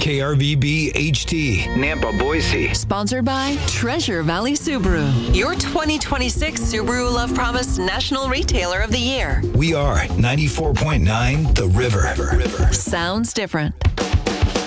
KRVB HT, Nampa, Boise. Sponsored by Treasure Valley Subaru, your 2026 Subaru Love Promise National Retailer of the Year. We are 94.9 The River. Sounds different.